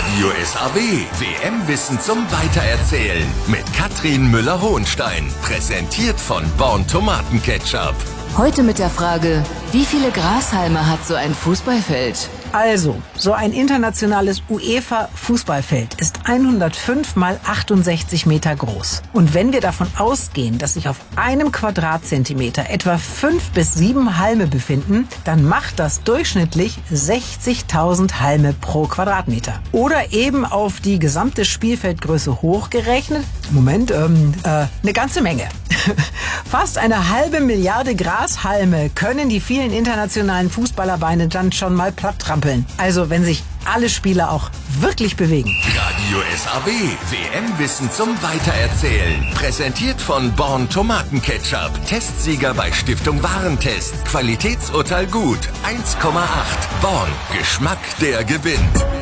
Radio SAW, WM-Wissen zum Weitererzählen mit Katrin Müller-Hohenstein. Präsentiert von Born Tomatenketchup. Heute mit der Frage, wie viele Grashalme hat so ein Fußballfeld? Also, so ein internationales UEFA-Fußballfeld ist 105 mal 68 Meter groß. Und wenn wir davon ausgehen, dass sich auf einem Quadratzentimeter etwa 5 bis 7 Halme befinden, dann macht das durchschnittlich 60.000 Halme pro Quadratmeter. Oder eben auf die gesamte Spielfeldgröße hochgerechnet, eine ganze Menge. Fast 1/2 Milliarde Grashalme können die vielen internationalen Fußballerbeine dann schon mal platt trampeln. Also wenn sich alle Spieler auch wirklich bewegen. Radio SAW, WM-Wissen zum Weitererzählen. Präsentiert von Born Tomatenketchup. Testsieger bei Stiftung Warentest. Qualitätsurteil gut. 1,8. Born. Geschmack, der gewinnt.